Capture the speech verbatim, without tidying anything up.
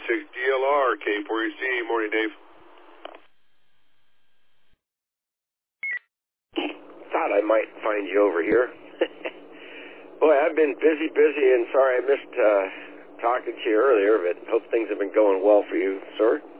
six D L R, K four E C. Morning, Dave. Thought I might find you over here. Boy, I've been busy, busy, and sorry I missed uh, talking to you earlier, but hope things have been going well for you, sir.